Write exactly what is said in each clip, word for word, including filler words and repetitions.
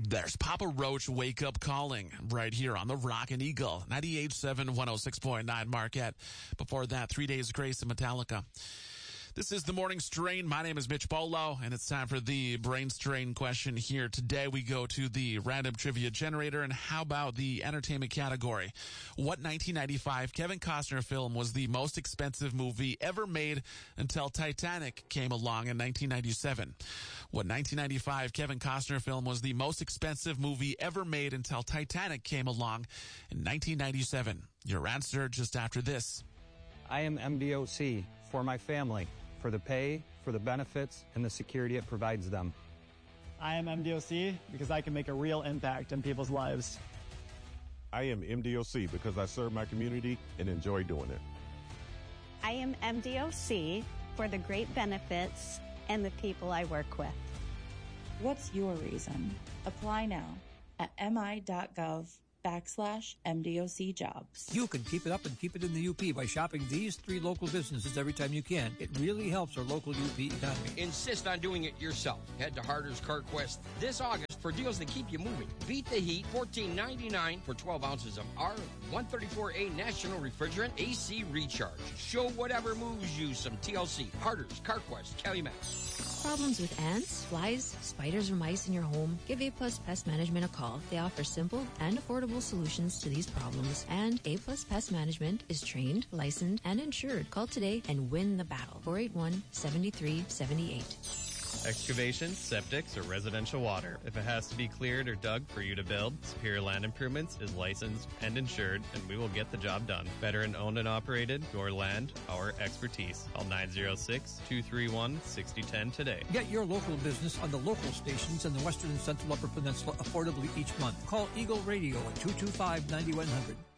There's Papa Roach Wake Up Calling right here on the Rockin' Eagle, ninety-eight point seven, one oh six point nine Marquette. Before that, Three Days Grace and Metallica. This is the Morning Strain. My name is Mitch Bolo, and it's time for the Brain Strain question here. Today we go to the random trivia generator, and how about the entertainment category? What nineteen ninety-five Kevin Costner film was the most expensive movie ever made until Titanic came along in nineteen ninety-seven? What nineteen ninety-five Kevin Costner film was the most expensive movie ever made until Titanic came along in nineteen ninety-seven? Your answer just after this. I am M D O C for my family, for the pay, for the benefits, and the security it provides them. I am M D O C because I can make a real impact in people's lives. I am M D O C because I serve my community and enjoy doing it. I am M D O C for the great benefits and the people I work with. What's your reason? Apply now at mi.gov backslash MDOC jobs. You can keep it up and keep it in the U P by shopping these three local businesses every time you can. It really helps our local U P economy. Insist on doing it yourself. Head to Harder's CarQuest this August for deals that keep you moving. Beat the heat, fourteen ninety-nine for twelve ounces of R one thirty-four A National Refrigerant A C Recharge. Show whatever moves you some T L C. Harder's CarQuest, Calumet. Problems with ants, flies, spiders, or mice in your home? Give A Plus Pest Management a call. They offer simple and affordable solutions to these problems, and A Plus Pest Management is trained, licensed, and insured. Call today and win the battle. four eight one, seven three seven eight. Excavations, septics, or residential water. If it has to be cleared or dug for you to build, Superior Land Improvements is licensed and insured, and we will get the job done. Veteran owned and operated, your land, our expertise. Call nine oh six, two three one, six oh one oh today. Get your local business on the local stations in the Western and Central Upper Peninsula affordably each month. Call Eagle Radio at two two five, nine one zero zero.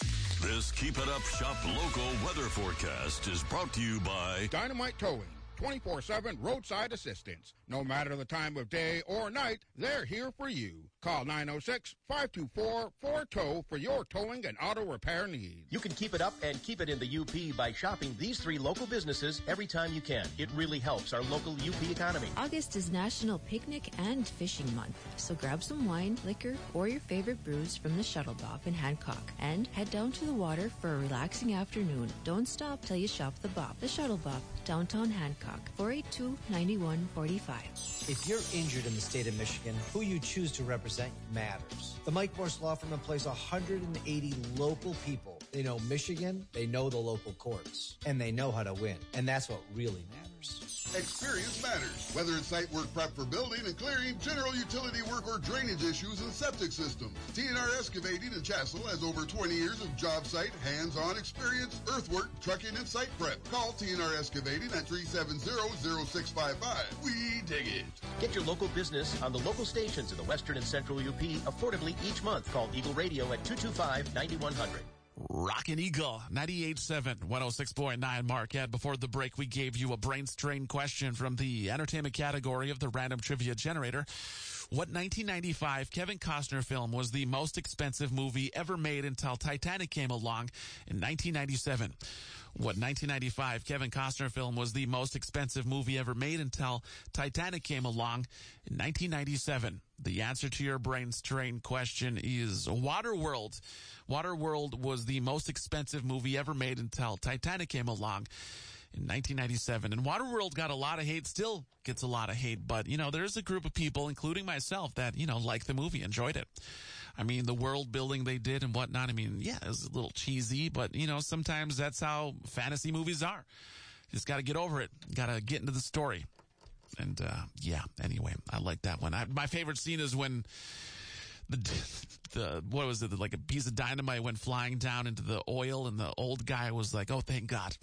This Keep It Up Shop local weather forecast is brought to you by Dynamite Towing. twenty-four seven roadside assistance. No matter the time of day or night, they're here for you. Call nine oh six, five two four, four T O W for your towing and auto repair needs. You can keep it up and keep it in the U P by shopping these three local businesses every time you can. It really helps our local U P economy. August is National Picnic and Fishing Month, so grab some wine, liquor, or your favorite brews from the Shuttle Bop in Hancock and head down to the water for a relaxing afternoon. Don't stop till you shop the Bop. The Shuttle Bop, downtown Hancock, four eight two, nine one four five. If you're injured in the state of Michigan, who you choose to represent matters. The Mike Morse Law Firm employs one hundred eighty local people. They know Michigan, they know the local courts, and they know how to win. And that's what really matters. Experience matters. Whether it's site work prep for building and clearing, general utility work, or drainage issues and septic systems, T N R Excavating in Chassell has over twenty years of job site, hands-on experience, earthwork, trucking, and site prep. Call T N R Excavating at three seven zero, zero six five five. We dig it. Get your local business on the local stations in the Western and Central U P affordably each month. Call Eagle Radio at two two five, nine one zero zero. Rockin' Eagle, ninety-eight point seven, one oh six point nine Marquette. Before the break, we gave you a brain strain question from the entertainment category of the random trivia generator. What nineteen ninety-five Kevin Costner film was the most expensive movie ever made until Titanic came along in nineteen ninety-seven? What nineteen ninety-five Kevin Costner film was the most expensive movie ever made until Titanic came along in nineteen ninety-seven? The answer to your brain strain question is Waterworld. Waterworld was the most expensive movie ever made until Titanic came along in nineteen ninety-seven. And Waterworld got a lot of hate, still gets a lot of hate, but, you know, there's a group of people, including myself, that, you know, like the movie, enjoyed it. I mean, the world building they did and whatnot, I mean, yeah, it was a little cheesy, but, you know, sometimes that's how fantasy movies are. You just gotta get over it. Gotta get into the story. And, uh, yeah, anyway, I like that one. I, my favorite scene is when the, the, what was it, like a piece of dynamite went flying down into the oil and the old guy was like, oh, thank God.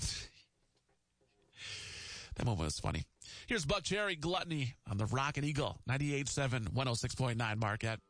That moment was funny. Here's Buck Cherry, Gluttony on the Rockin' Eagle, ninety-eight point seven, one oh six point nine Marquette.